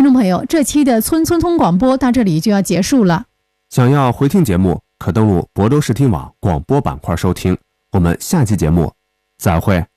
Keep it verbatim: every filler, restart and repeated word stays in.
众朋友，这期的村村通广播到这里就要结束了。 想要回听节目，可登录亳州视听网广播板块收听。我们下期节目再会。